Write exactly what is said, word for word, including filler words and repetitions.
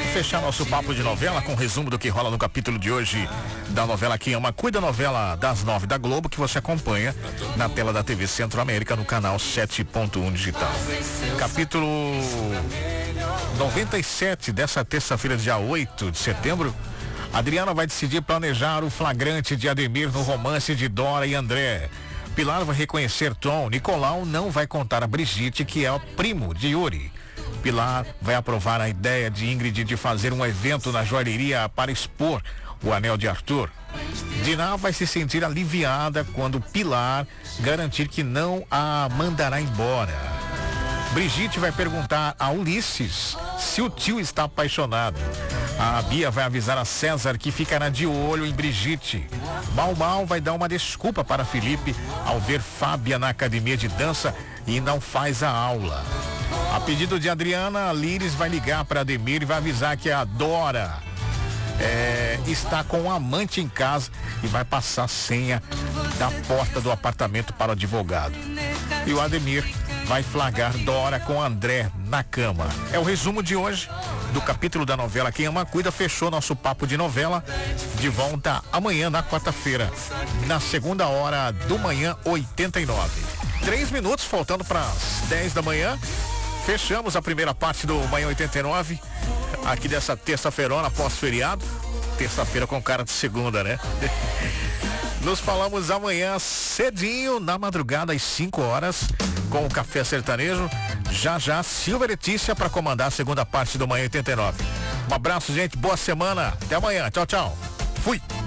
fechar nosso papo de novela com um resumo do que rola no capítulo de hoje da novela Quem Ama Cuida, novela das nove da Globo, que você acompanha na tela da T V Centro-América no canal sete ponto um digital. Capítulo noventa e sete dessa terça-feira, dia oito de setembro. Adriana vai decidir planejar o flagrante de Ademir no romance de Dora e André. Pilar vai reconhecer Tom. Nicolau não vai contar a Brigitte que é o primo de Yuri. Pilar vai aprovar a ideia de Ingrid de fazer um evento na joalheria para expor o anel de Arthur. Diná vai se sentir aliviada quando Pilar garantir que não a mandará embora. Brigitte vai perguntar a Ulisses se o tio está apaixonado. A Bia vai avisar a César que ficará de olho em Brigitte. Mal Mal vai dar uma desculpa para Felipe ao ver Fábia na academia de dança e não faz a aula. A pedido de Adriana, Líris vai ligar para Ademir e vai avisar que a Dora é, está com um amante em casa e vai passar a senha da porta do apartamento para o advogado. E o Ademir vai flagrar Dora com André na cama. É o resumo de hoje do capítulo da novela Quem Ama Cuida. Fechou nosso papo de novela. De volta amanhã, na quarta-feira, na segunda hora do manhã, oitenta e nove. Três minutos faltando para as dez da manhã. Fechamos a primeira parte do Manhã oitenta e nove, aqui dessa terça-feirona pós-feriado. Terça-feira com cara de segunda, né? Nos falamos amanhã cedinho, na madrugada, às cinco horas, com o Café Sertanejo. Já já, Silvia Letícia para comandar a segunda parte do Manhã oitenta e nove. Um abraço, gente. Boa semana. Até amanhã. Tchau, tchau. Fui.